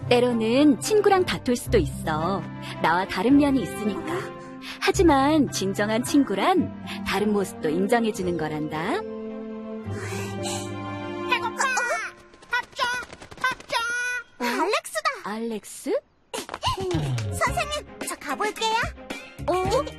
때로는 친구랑 다툴 수도 있어. 나와 다른 면이 있으니까. 하지만 진정한 친구란 다른 모습도 인정해주는 거란다. 배고파! 밥 줘! 밥 줘! 알렉스다! 알렉스? 선생님, 저 가볼게요. 어?